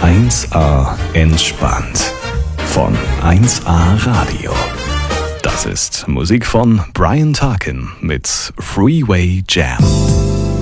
1A entspannt von 1A Radio. Das ist Musik von Brian Tarkin mit Freeway Jam.